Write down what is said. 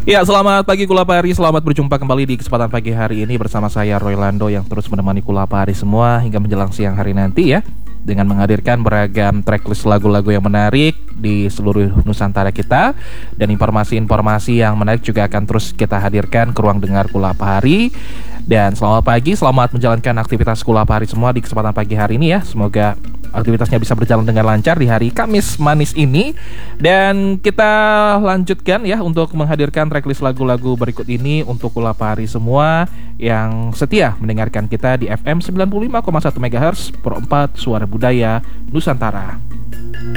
Ya, selamat pagi Kulapari, selamat berjumpa kembali di kesempatan pagi hari ini bersama saya Roy Lando yang terus menemani Kulapari semua hingga menjelang siang hari nanti ya, dengan menghadirkan beragam tracklist lagu-lagu yang menarik di seluruh Nusantara kita, dan informasi-informasi yang menarik juga akan terus kita hadirkan ke ruang dengar Kulapari. Dan selamat pagi, selamat menjalankan aktivitas Kulapari semua di kesempatan pagi hari ini ya. Semoga aktivitasnya bisa berjalan dengan lancar di hari Kamis manis ini. Dan kita lanjutkan ya untuk menghadirkan tracklist lagu-lagu berikut ini untuk Kulapari semua yang setia mendengarkan kita di FM 95,1 MHz Pro 4 Suara Budaya Nusantara.